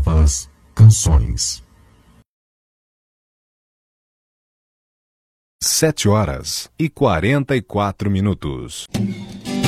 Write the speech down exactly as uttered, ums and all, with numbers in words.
Paz Canções. Sete horas e quarenta e quatro minutos.